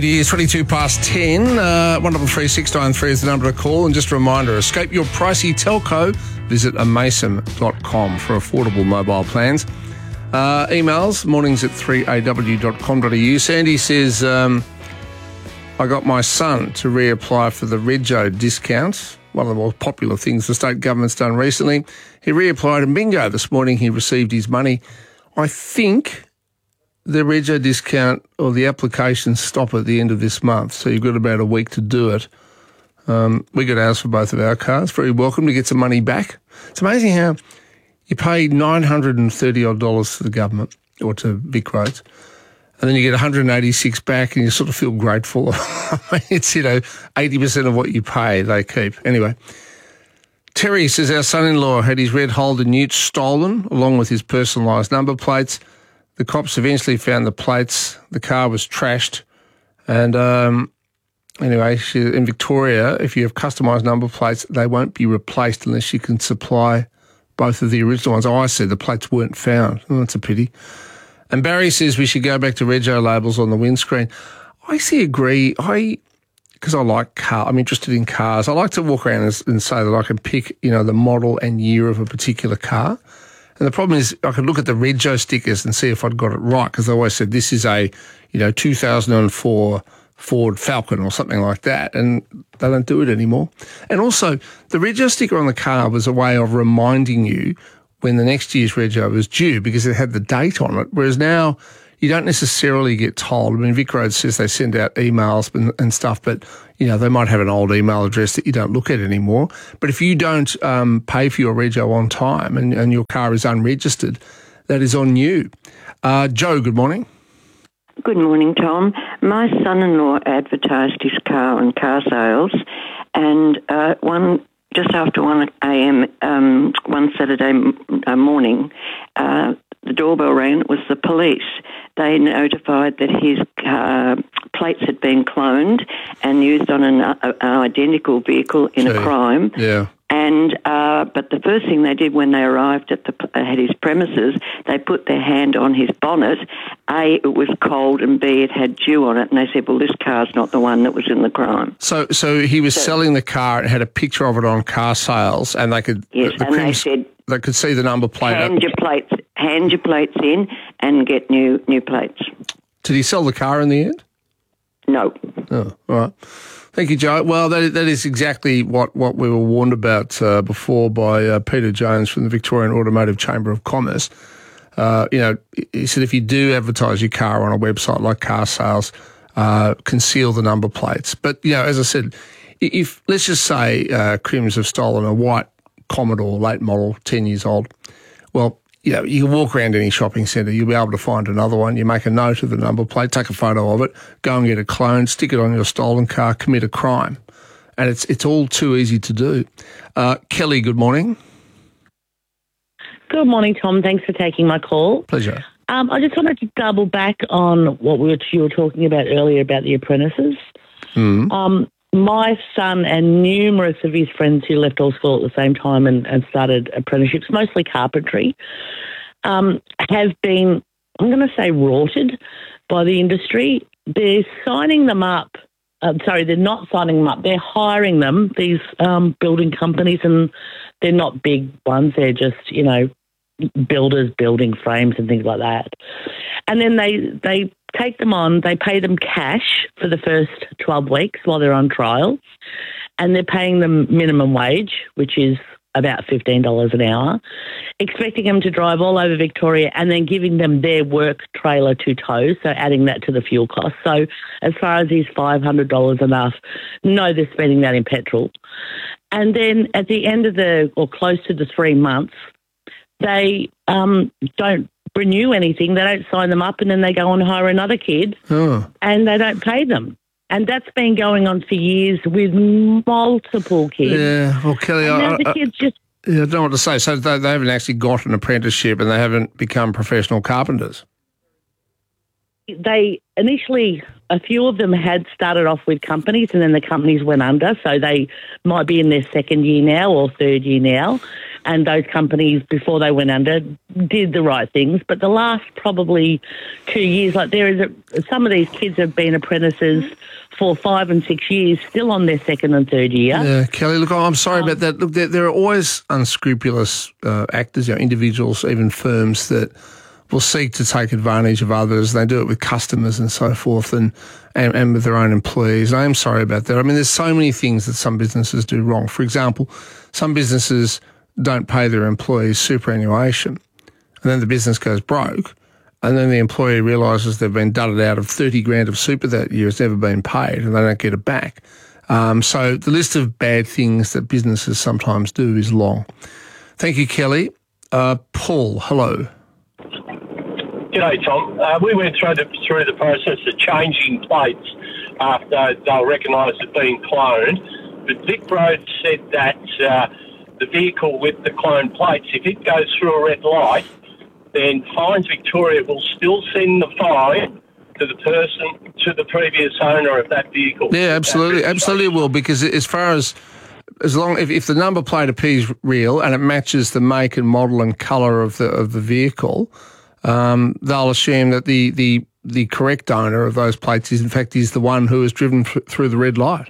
It is 22 past 10. 133693 is the number to call. And just a reminder, escape your pricey telco. Visit amason.com for affordable mobile plans. Emails, mornings at 3aw.com.au. Sandy says, I got my son to reapply for the Rego discount, one of the more popular things the state government's done recently. He reapplied and bingo, this morning he received his money. I think the Rego discount or the applications stop at the end of this month, so you've got about a week to do it. We got ours for both of our cars. Very welcome to get some money back. It's amazing how you pay $930 to the government or to Vic Roads, and then you get 186 back and you sort of feel grateful. It's, 80% of what you pay they keep. Anyway, Terry says our son-in-law had his red Holden Ute stolen along with his personalised number plates. The cops eventually found the plates. The car was trashed. And anyway, in Victoria, if you have customised number plates, they won't be replaced unless you can supply both of the original ones. I said the plates weren't found. Oh, that's a pity. And Barry says we should go back to Rego labels on the windscreen. I agree. Because I like cars, I'm interested in cars. I like to walk around and say that I can pick, the model and year of a particular car. And the problem is I could look at the Rego stickers and see if I'd got it right, because I always said this is a, 2004 Ford Falcon or something like that, and they don't do it anymore. And also, the Rego sticker on the car was a way of reminding you when the next year's Rego was due, because it had the date on it, whereas now you don't necessarily get told. I mean, Vic Roads says they send out emails and stuff, but, they might have an old email address that you don't look at anymore. But if you don't pay for your Rego on time and your car is unregistered, that is on you. Joe, good morning. Good morning, Tom. My son-in-law advertised his car on car sales, and just after 1 a.m. One Saturday morning, the doorbell rang. It was the police. They notified that his plates had been cloned and used on an identical vehicle in a crime. Yeah. And but the first thing they did when they arrived at his premises, they put their hand on his bonnet. A, it was cold, and B, it had dew on it. And they said, well, this car's not the one that was in the crime. So he was selling the car and had a picture of it on car sales, and they could... Yes, they said... They could see the number plate. Hand your plates in and get new plates. Did he sell the car in the end? No. Oh, all right. Thank you, Joe. Well, that is exactly what we were warned about before by Peter Jones from the Victorian Automotive Chamber of Commerce. He said if you do advertise your car on a website like car sales, conceal the number plates. But, as I said, if let's just say crims have stolen a white Commodore late model, 10 years old, well, you can walk around any shopping centre, you'll be able to find another one. You make a note of the number plate, take a photo of it, go and get a clone, stick it on your stolen car, commit a crime. And it's all too easy to do. Kelly, good morning. Good morning, Tom. Thanks for taking my call. Pleasure. I just wanted to double back on what you were talking about earlier about the apprentices. My son and numerous of his friends who left all school at the same time and started apprenticeships, mostly carpentry, have been, I'm going to say, rorted by the industry. They're signing them up. They're not signing them up. They're hiring them, these building companies, and they're not big ones. They're just, builders building frames and things like that. And then they take them on, they pay them cash for the first 12 weeks while they're on trial, and they're paying them minimum wage, which is about $15 an hour, expecting them to drive all over Victoria and then giving them their work trailer to tow, so adding that to the fuel cost. So as far as is $500 enough, no, they're spending that in petrol. And then at the end of or close to the 3 months, they don't renew anything. They don't sign them up, and then they go and hire another kid, and they don't pay them. And that's been going on for years with multiple kids. Yeah, well, Kelly, the kids just... I don't know what to say. So they haven't actually got an apprenticeship and they haven't become professional carpenters? They initially, a few of them had started off with companies, and then the companies went under, so they might be in their second year now or third year now. and those companies, before they went under, did the right things. But the last probably 2 years, like some of these kids have been apprentices for 5 and 6 years, still on their second and third year. Yeah, Kelly, look, I'm sorry about that. Look, there are always unscrupulous actors, individuals, even firms that will seek to take advantage of others. They do it with customers and so forth and with their own employees. I am sorry about that. I mean, there's so many things that some businesses do wrong. For example, some businesses don't pay their employees superannuation, and then the business goes broke, and then the employee realises they've been dudded out of 30 grand of super that year. It's never been paid, and they don't get it back. So the list of bad things that businesses sometimes do is long. Thank you, Kelly. Paul, hello. G'day, Tom. We went through the process of changing plates after they were recognised as being cloned. But VicRoads said that the vehicle with the cloned plates, if it goes through a red light, then Fines Victoria will still send the fine to the previous owner of that vehicle. Yeah, absolutely. Absolutely will, because as long if the number plate appears real and it matches the make and model and colour of the vehicle, they'll assume that the correct owner of those plates is the one who has driven through the red light.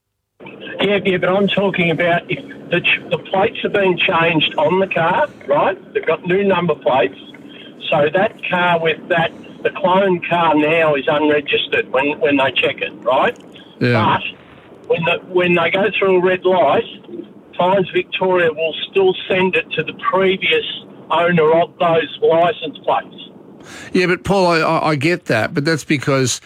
Yeah, but I'm talking about if the plates have been changed on the car, right? They've got new number plates, so that car the cloned car now is unregistered when they check it, right? Yeah. But when they go through a red light, Fines Victoria will still send it to the previous owner of those licence plates. Yeah, but Paul, I get that, but that's because,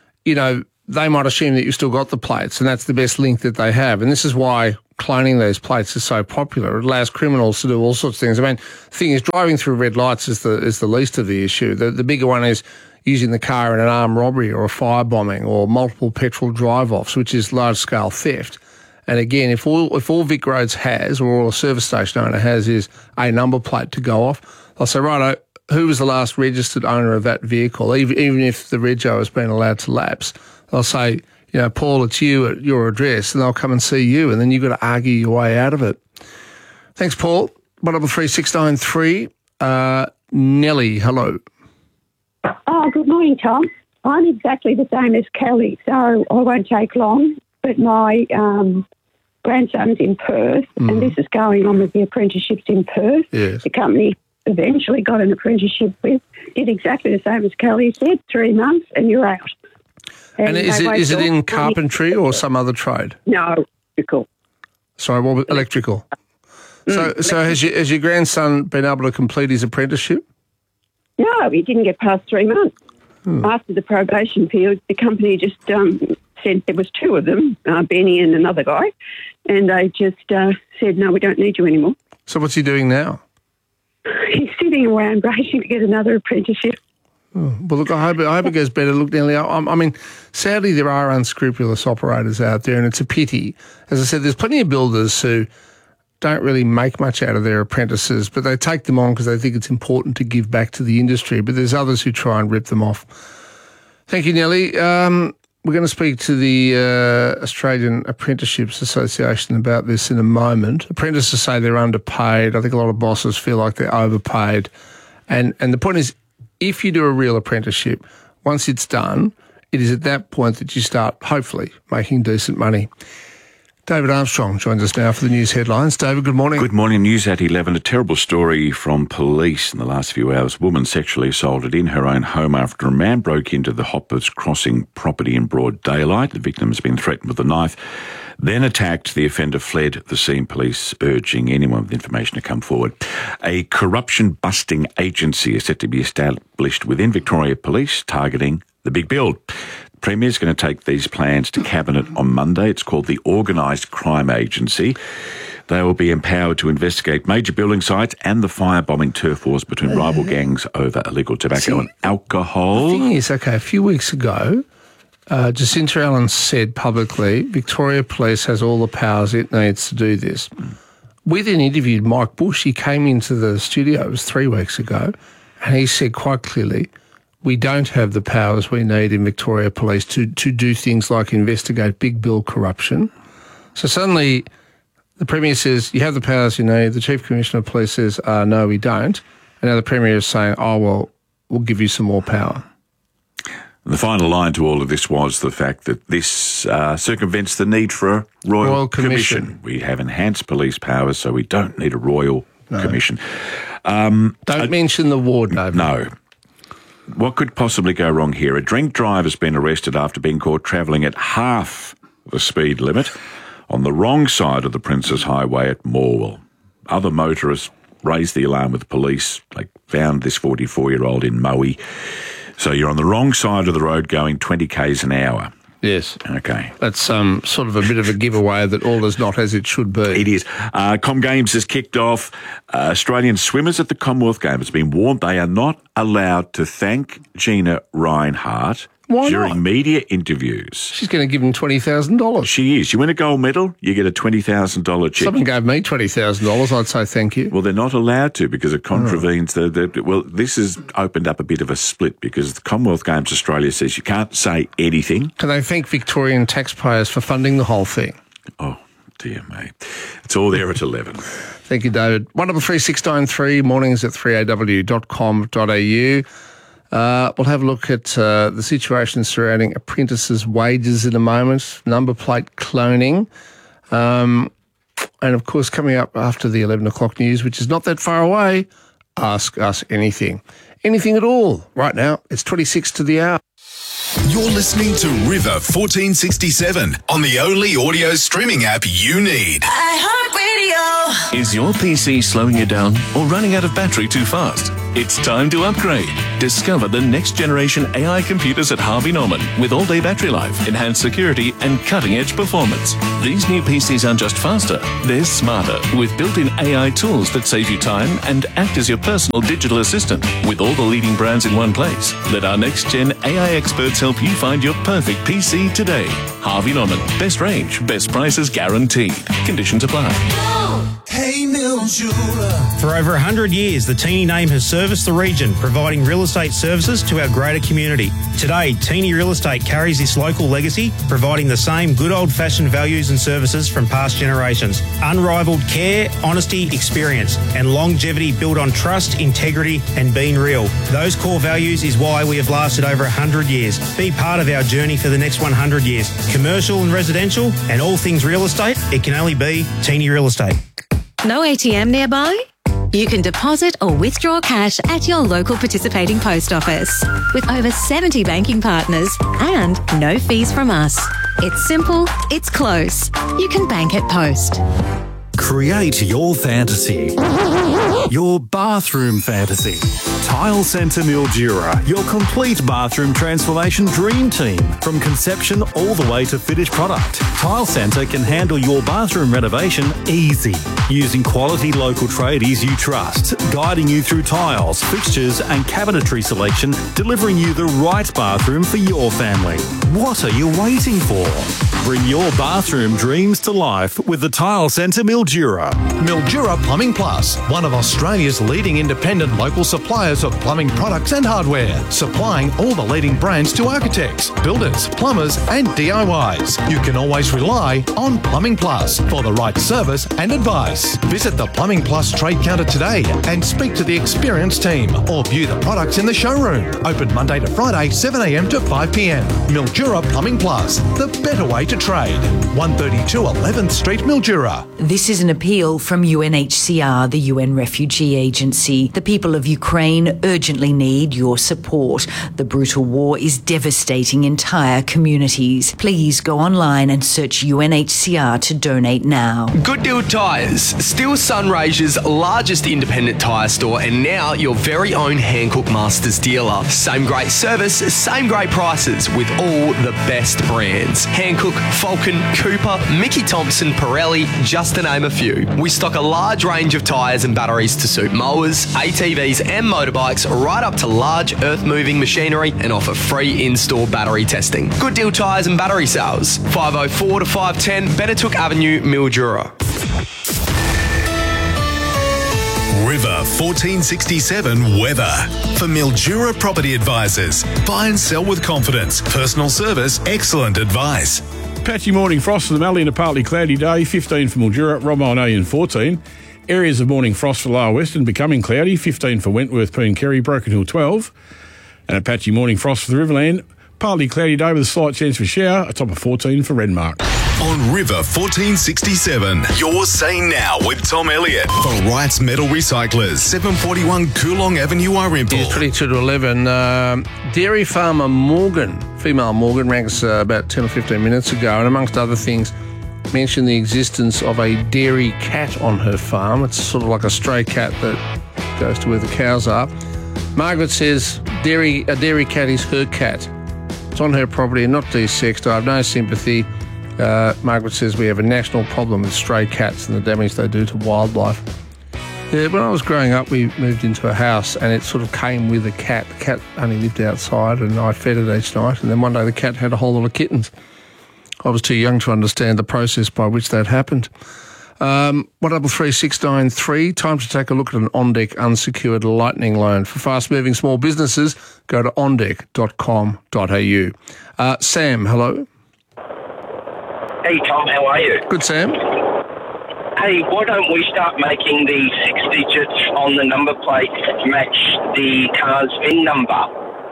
they might assume that you've still got the plates, and that's the best link that they have. And this is why cloning those plates is so popular. It allows criminals to do all sorts of things. I mean, the thing is, driving through red lights is the least of the issue. The bigger one is using the car in an armed robbery or a firebombing or multiple petrol drive-offs, which is large-scale theft. And again, if all VicRoads has, or all a service station owner has, is a number plate to go off, they'll say, righto, who was the last registered owner of that vehicle? Even if the rego has been allowed to lapse, they'll say, Paul, it's you at your address, and they'll come and see you, and then you've got to argue your way out of it. Thanks, Paul. 133693. Nellie, hello. Oh, good morning, Tom. I'm exactly the same as Kelly, so I won't take long, but my grandson's in Perth, and this is going on with the apprenticeships in Perth. Yes. The company eventually got an apprenticeship with, did exactly the same as Kelly said, 3 months and you're out. And is it in carpentry or some other trade? No, electrical. Sorry, what was electrical? So has your grandson been able to complete his apprenticeship? No, he didn't get past 3 months. After the probation period, the company just said there was 2 of them, Benny and another guy, and they just said, no, we don't need you anymore. So what's he doing now? He's sitting around racing to get another apprenticeship. Oh, well, look, I hope it goes better. Look, Nelly, I mean, sadly, there are unscrupulous operators out there, and it's a pity. As I said, there's plenty of builders who don't really make much out of their apprentices, but they take them on because they think it's important to give back to the industry. But there's others who try and rip them off. Thank you, Nelly. We're going to speak to the Australian Apprenticeships Association about this in a moment. Apprentices say they're underpaid. I think a lot of bosses feel like they're overpaid. And the point is, if you do a real apprenticeship, once it's done, it is at that point that you start, hopefully, making decent money. David Armstrong joins us now for the news headlines. David, good morning. Good morning. News at 11. A terrible story from police in the last few hours. A woman sexually assaulted in her own home after a man broke into the Hoppers Crossing property in broad daylight. The victim has been threatened with a knife, then attacked. The offender fled the scene, police urging anyone with information to come forward. A corruption-busting agency is set to be established within Victoria Police, targeting the big build. The Premier is going to take these plans to Cabinet on Monday. It's called the Organised Crime Agency. They will be empowered to investigate major building sites and the firebombing turf wars between rival gangs over illegal tobacco and alcohol. The thing is, a few weeks ago, Jacinta Allen said publicly, Victoria Police has all the powers it needs to do this. We then interviewed Mike Bush. He came into the studio, it was 3 weeks ago, and he said quite clearly, we don't have the powers we need in Victoria Police to do things like investigate big bill corruption. So suddenly The Premier says, you have the powers you need. The Chief Commissioner of Police says, no, we don't. And now the Premier is saying, oh, well, we'll give you some more power. The final line to all of this was the fact that this circumvents the need for a Royal Commission. We have enhanced police powers, so we don't need a Royal Commission. Don't mention the ward, David. No. What could possibly go wrong here? A drink driver has been arrested after being caught travelling at half the speed limit on the wrong side of the Princes Highway at Morwell. Other motorists raised the alarm with police. They found this 44-year-old in Moe. So you're on the wrong side of the road going 20 k's an hour. Yes. Okay. That's sort of a bit of a giveaway that all is not as it should be. It is. Com Games has kicked off. Australian swimmers at the Commonwealth Games have been warned they are not allowed to thank Gina Reinhart during media interviews. She's going to give them $20,000. She is. You win a gold medal, you get a $20,000 check. Someone gave me $20,000, I'd say thank you. Well, they're not allowed to because it contravenes well, this has opened up a bit of a split because the Commonwealth Games Australia says you can't say anything. Can they thank Victorian taxpayers for funding the whole thing? Oh, dear me. It's all there at 11. Thank you, David. 133 mornings at 3aw.com.au. We'll have a look at the situation surrounding apprentices' wages in a moment, number plate cloning, and, of course, coming up after the 11 o'clock news, which is not that far away, Ask Us Anything. Anything at all. Right now, it's 26 to the hour. You're listening to River 1467 on the only audio streaming app you need. iHeartRadio. Is your PC slowing you down or running out of battery too fast? It's time to upgrade. Discover the next generation AI computers at Harvey Norman with all-day battery life, enhanced security, and cutting-edge performance. These new PCs aren't just faster, they're smarter, with built-in AI tools that save you time and act as your personal digital assistant. With all the leading brands in one place, let our next-gen AI experts help you find your perfect PC today. Harvey Norman. Best range, best prices guaranteed. Conditions apply. Hey, Mildura. For over 100 years, the Teeny name has serviced the region, providing real estate services to our greater community. Today, Teeny Real Estate carries this local legacy, providing the same good old-fashioned values and services from past generations. Unrivaled care, honesty, experience, and longevity built on trust, integrity, and being real. Those core values is why we have lasted over 100 years. Be part of our journey for the next 100 years. Commercial and residential, and all things real estate, it can only be Teeny Real Estate. No ATM nearby? You can deposit or withdraw cash at your local participating post office. With over 70 banking partners and no fees from us. It's simple, it's close. You can bank at Post. Create your fantasy. Your bathroom fantasy. Tile Centre Mildura, your complete bathroom transformation dream team. From conception all the way to finished product. Tile Centre can handle your bathroom renovation easy. Using quality local tradies you trust, guiding you through tiles, fixtures and cabinetry selection, delivering you the right bathroom for your family. What are you waiting for? Bring your bathroom dreams to life with the Tile Centre Mildura. Mildura Plumbing Plus, one of Australia's leading independent local suppliers of plumbing products and hardware, supplying all the leading brands to architects, builders, plumbers and DIYs. You can always rely on Plumbing Plus for the right service and advice. Visit the Plumbing Plus trade counter today and speak to the experienced team or view the products in the showroom. Open Monday to Friday, 7 a.m. to 5 p.m. Mildura Plumbing Plus, the better way to trade. 132 11th Street, Mildura. This is an appeal from UNHCR, the UN Refugee Agency. The people of Ukraine urgently need your support. The brutal war is devastating entire communities. Please go online and search UNHCR to donate now. Good Deal Tyres, still Sunraysia's largest independent tyre store and now your very own Hankook Masters dealer. Same great service, same great prices with all the best brands. Hankook, Falcon, Cooper, Mickey Thompson, Pirelli, just to name a few. We stock a large range of tyres and batteries to suit mowers, ATVs and motorbikes right up to large earth-moving machinery and offer free in-store battery testing. Good Deal Tyres and Battery Sales, 504 to 510 Benetook Avenue, Mildura. River 1467 weather. For Mildura Property Advisors. Buy and sell with confidence. Personal service, excellent advice. Patchy morning frost for the Mallee and a partly cloudy day, 15 for Mildura, Romonoian 14. Areas of morning frost for Lower Western becoming cloudy, 15 for Wentworth, Pooncarry, Broken Hill 12. And a patchy morning frost for the Riverland, partly cloudy day with a slight chance for shower, a top of 14 for Renmark. On River 1467, you're saying now with Tom Elliott for Wright's Metal Recyclers, 741 Coolong Avenue, Irimple. It's 22 to 11. Dairy farmer Morgan, female Morgan, rang us about 10 or 15 minutes ago, and amongst other things, mentioned the existence of a dairy cat on her farm. It's sort of like a stray cat that goes to where the cows are. Margaret says a dairy cat is her cat. It's on her property and not desexed. I have no sympathy. Margaret says we have a national problem with stray cats and the damage they do to wildlife. Yeah, when I was growing up, we moved into a house and it sort of came with a cat. The cat only lived outside and I fed it each night. And then one day the cat had a whole lot of kittens. I was too young to understand the process by which that happened. 133693, time to take a look at an OnDeck unsecured lightning loan. For fast-moving small businesses, go to ondeck.com.au. Sam, hello. Hey, Tom, how are you? Good, Sam. Hey, why don't we start making the 6 digits on the number plate match the car's VIN number?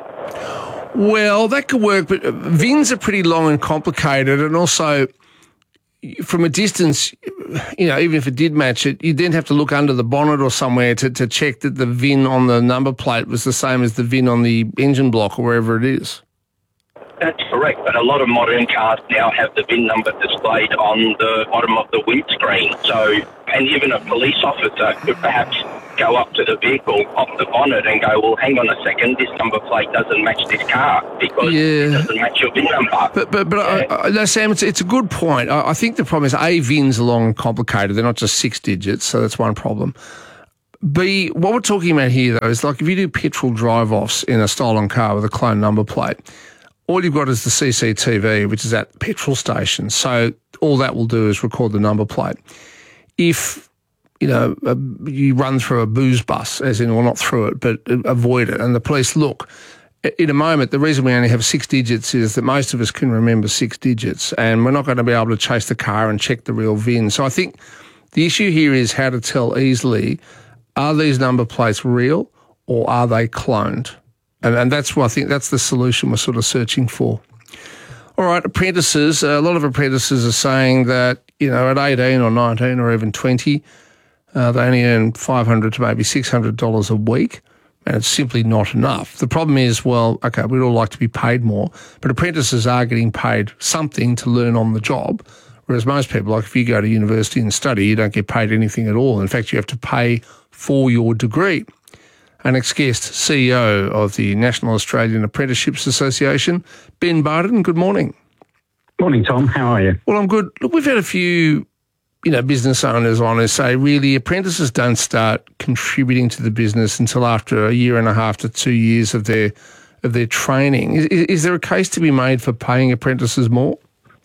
Well, that could work, but VINs are pretty long and complicated, and also from a distance, you know, even if it did match it, you'd then have to look under the bonnet or somewhere to check that the VIN on the number plate was the same as the VIN on the engine block or wherever it is. That's correct, but a lot of modern cars now have the VIN number displayed on the bottom of the windscreen. So, and even a police officer could perhaps go up to the vehicle, off the bonnet and go, well, hang on a second, this number plate doesn't match this car because it doesn't match your VIN number. No, Sam, it's a good point. I think the problem is, A, VINs are long and complicated. They're not just 6 digits, so that's one problem. B, what we're talking about here, though, is like if you do petrol drive-offs in a stolen car with a cloned number plate, all you've got is the CCTV, which is at the petrol station. So all that will do is record the number plate. If, you know, you run through a booze bus, as in, well, not through it, but avoid it, and the police look, in a moment, the reason we only have 6 digits is that most of us can remember 6 digits, and we're not going to be able to chase the car and check the real VIN. So I think the issue here is how to tell easily, are these number plates real or are they cloned? And that's what I think that's the solution we're sort of searching for. All right, apprentices. A lot of apprentices are saying that, you know, at 18 or 19 or even 20, they only earn $500 to maybe $600 a week, and it's simply not enough. The problem is, well, okay, we'd all like to be paid more, but apprentices are getting paid something to learn on the job, whereas most people, like if you go to university and study, you don't get paid anything at all. In fact, you have to pay for your degree. Our next guest, CEO of the National Australian Apprenticeships Association, Ben Barton. Good morning. Morning, Tom. How are you? Well, I'm good. Look, we've had a few, you know, business owners on who say really apprentices don't start contributing to the business until after a year and a half to 2 years of their training. Is there a case to be made for paying apprentices more?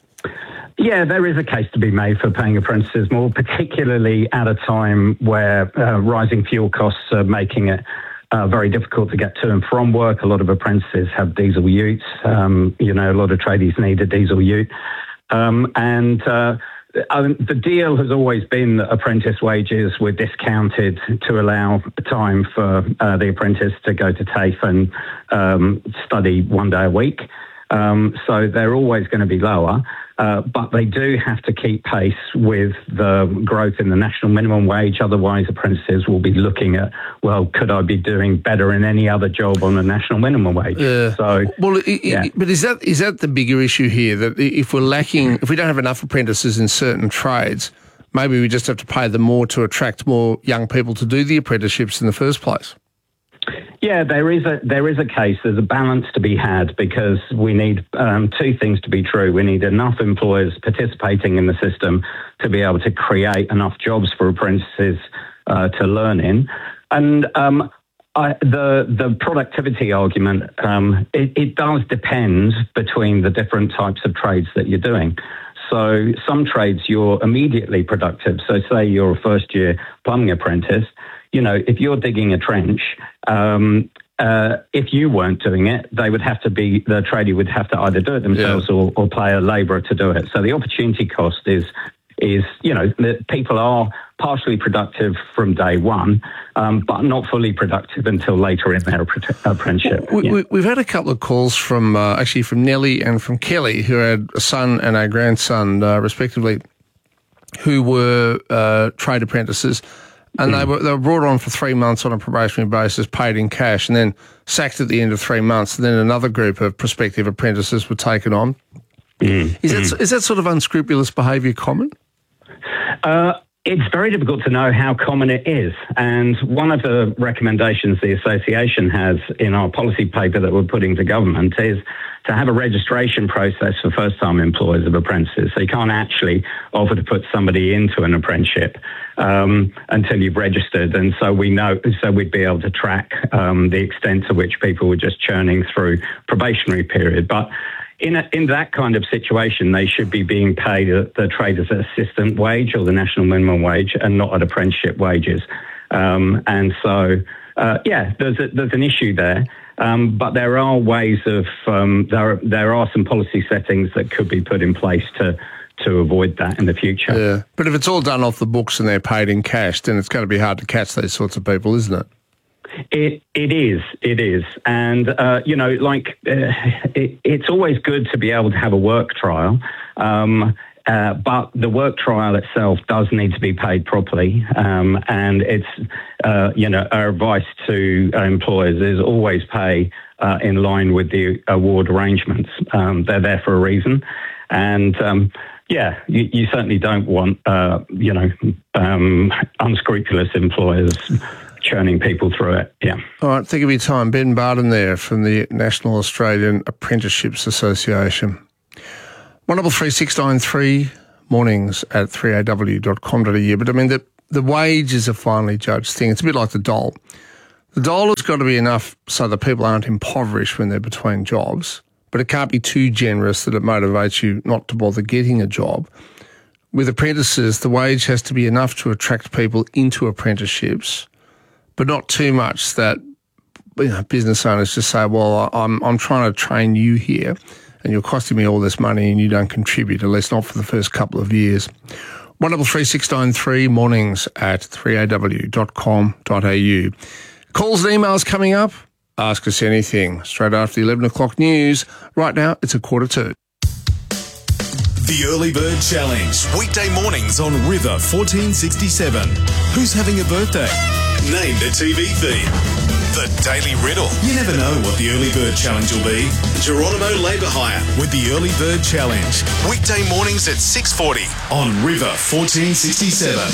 Yeah, there is a case to be made for paying apprentices more, particularly at a time where rising fuel costs are making it very difficult to get to and from work. A lot of apprentices have diesel utes. You know, a lot of tradies need a diesel ute. The deal has always been that apprentice wages were discounted to allow time for the apprentice to go to TAFE and study 1 day a week. So they're always going to be lower. But they do have to keep pace with the growth in the national minimum wage. Otherwise, apprentices will be looking at, well, could I be doing better in any other job on the national minimum wage? But is that the bigger issue here? That if we don't have enough apprentices in certain trades, maybe we just have to pay them more to attract more young people to do the apprenticeships in the first place? Yeah, there is a case. There's a balance to be had because we need 2 things to be true. We need enough employers participating in the system to be able to create enough jobs for apprentices to learn in. And the productivity argument, it does depend between the different types of trades that you're doing. So some trades you're immediately productive. So say you're a first-year plumbing apprentice. You know, if you're digging a trench, if you weren't doing it, the tradie would have to either do it themselves or pay a labourer to do it. So the opportunity cost is that people are partially productive from day one, but not fully productive until later in their apprenticeship. We've had a couple of calls from Nellie and from Kelly, who had a son and a grandson, respectively, who were trade apprentices. And they were brought on for 3 months on a probationary basis, paid in cash, and then sacked at the end of 3 months. And then another group of prospective apprentices were taken on. Is that sort of unscrupulous behaviour common? It's very difficult to know how common it is. And one of the recommendations the association has in our policy paper that we're putting to government is to have a registration process for first-time employers of apprentices. So you can't actually offer to put somebody into an apprenticeship until you've registered. And so we'd be able to track the extent to which people were just churning through probationary period. But in that kind of situation, they should be being paid the trader's assistant wage or the national minimum wage, and not at apprenticeship wages. There's an issue there. But there are ways of there are some policy settings that could be put in place to avoid that in the future. Yeah, but if it's all done off the books and they're paid in cash, then it's going to be hard to catch these sorts of people, isn't it? It is, and it's always good to be able to have a work trial, but the work trial itself does need to be paid properly, and it's our advice to employers is always pay in line with the award arrangements. They're there for a reason, and you certainly don't want unscrupulous employers churning people through it. Yeah. All right, think of your time. Ben Barden there from the National Australian Apprenticeships Association. 133693 mornings at 3aw.com.au. But I mean, the wages are finally judged thing. It's a bit like the dole. The dole has got to be enough so that people aren't impoverished when they're between jobs, but it can't be too generous that it motivates you not to bother getting a job. With apprentices, the wage has to be enough to attract people into apprenticeships, but not too much that business owners just say, well, I'm trying to train you here and you're costing me all this money and you don't contribute, at least not for the first couple of years. 133693 mornings at 3aw.com.au. Calls and emails coming up. Ask us anything straight after the 11 o'clock news. Right now, it's 1:45. The Early Bird Challenge. Weekday mornings on River 1467. Who's having a birthday? Name the TV theme. The Daily Riddle. You never know what the Early Bird Challenge will be. Geronimo Labour Hire with the Early Bird Challenge. Weekday mornings at 6:40 on River 1467.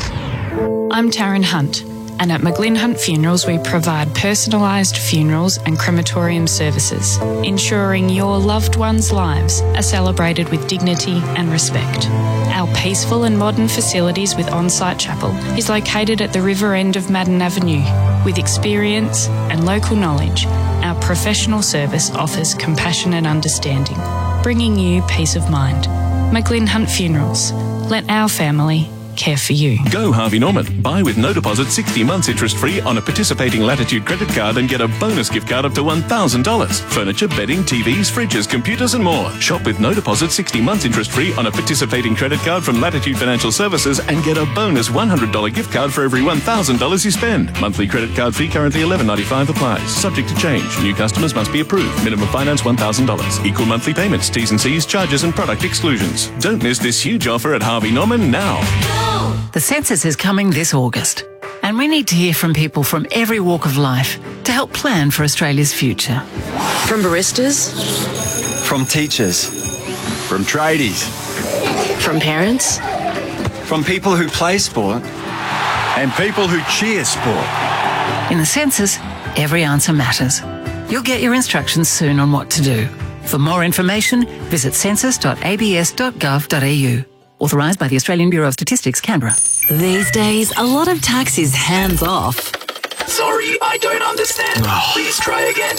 I'm Taryn Hunt, and at McGlynn Hunt Funerals we provide personalised funerals and crematorium services, ensuring your loved ones' lives are celebrated with dignity and respect. Our peaceful and modern facilities with on-site chapel is located at the river end of Madden Avenue. With experience and local knowledge, our professional service offers compassion and understanding, bringing you peace of mind. McGlynn Hunt Funerals. Let our family care for you. Go Harvey Norman. Buy with no deposit 60 months interest-free on a participating Latitude credit card and get a bonus gift card up to $1,000. Furniture, bedding, TVs, fridges, computers and more. Shop with no deposit 60 months interest-free on a participating credit card from Latitude Financial Services and get a bonus $100 gift card for every $1,000 you spend. Monthly credit card fee currently $11.95 applies. Subject to change. New customers must be approved. Minimum finance $1,000. Equal monthly payments. T's and C's, charges and product exclusions. Don't miss this huge offer at Harvey Norman now. The census is coming this August, and we need to hear from people from every walk of life to help plan for Australia's future. From baristas, from teachers, from tradies, from parents, from people who play sport, and people who cheer sport. In the census, every answer matters. You'll get your instructions soon on what to do. For more information, visit census.abs.gov.au. Authorised by the Australian Bureau of Statistics, Canberra. These days, a lot of tax is hands-off. Sorry, I don't understand. Please try again.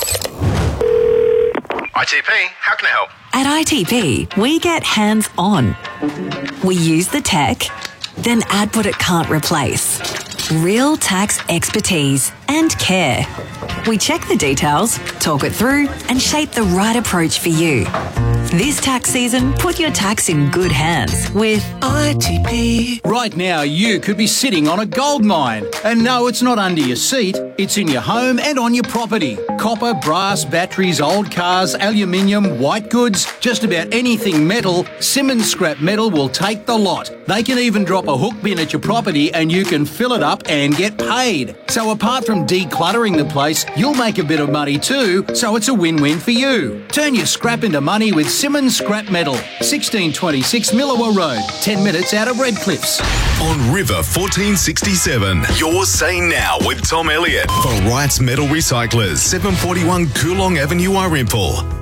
ITP, how can I help? At ITP, we get hands-on. We use the tech, then add what it can't replace. Real tax expertise and care. We check the details, talk it through, and shape the right approach for you. This tax season, put your tax in good hands with ITP. Right now, you could be sitting on a gold mine. And no, it's not under your seat. It's in your home and on your property. Copper, brass, batteries, old cars, aluminium, white goods, just about anything metal, Simmons Scrap Metal will take the lot. They can even drop a hook bin at your property and you can fill it up and get paid. So apart from decluttering the place, you'll make a bit of money too, so it's a win-win for you. Turn your scrap into money with Simmons Scrap Metal, 1626 Millawa Road, 10 minutes out of Redcliffs. On River 1467, you're saying now with Tom Elliott for Wright's Metal Recyclers, 741 Coolong Avenue, Irimple.